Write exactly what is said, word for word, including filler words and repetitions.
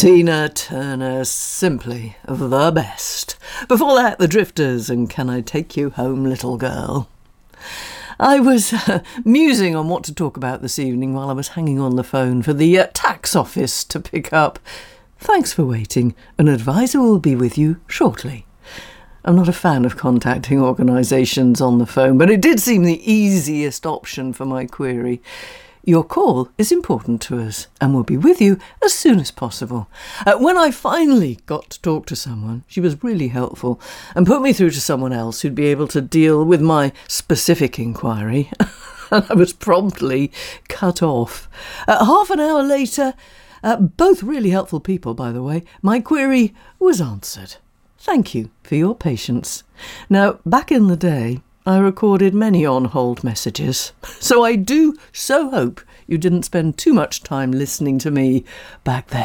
Tina Turner, simply the best. Before that, The Drifters and Can I Take You Home, Little Girl. I was uh, musing on what to talk about this evening while I was hanging on the phone for the uh, tax office to pick up. Thanks for waiting. An advisor will be with you shortly. I'm not a fan of contacting organisations on the phone, but it did seem the easiest option for my query. Your call is important to us and we'll be with you as soon as possible. Uh, when I finally got to talk to someone, she was really helpful and put me through to someone else who'd be able to deal with my specific inquiry. And I was promptly cut off. Uh, half an hour later, uh, both really helpful people, by the way, my query was answered. Thank you for your patience. Now, back in the day, I recorded many on-hold messages, so I do so hope you didn't spend too much time listening to me back then.